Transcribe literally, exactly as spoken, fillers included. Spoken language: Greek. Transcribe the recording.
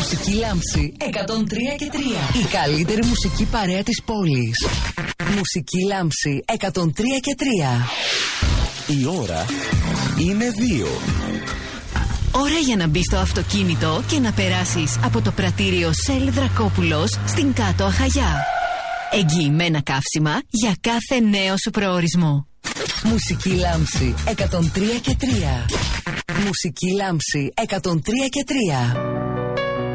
Μουσική Λάμψη εκατόν τρία και τρία. Η καλύτερη μουσική παρέα της πόλης. Μουσική Λάμψη εκατόν τρία και τρία. Η ώρα είναι δύο. Ώρα για να μπεις στο αυτοκίνητο και να περάσεις από το πρατήριο Σέλ Δρακόπουλος στην Κάτω Αχαγιά. Εγγυημένα καύσιμα για κάθε νέο σου προορισμό. Μουσική Λάμψη εκατόν τρία και τρία. Μουσική Λάμψη εκατόν τρία και τρία.